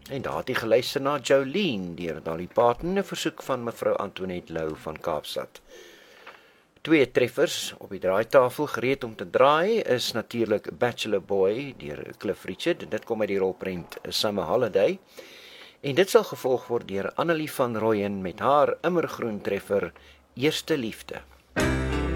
En daar het jy geluister na Jolene deur Dolly Parton, 'n versoek van mevrou Antoinette Lou van Kaapstad. Twee treffers op die draaitafel gereed om te draai is natuurlik Bachelor Boy deur Cliff Richard. Dit kom uit die rolprent Summer Holiday. En dit sal gevolg word deur Annelie van Rooyen met haar immergroen treffer Eerste Liefde.